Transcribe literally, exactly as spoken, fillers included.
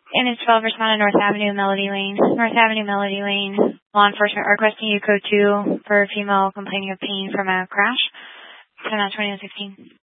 Image twelve, respond to North Avenue, Melody Lane. North Avenue, Melody Lane. Law enforcement requesting you code two for a female complaining of pain from a crash. ten out twenty-one sixteen.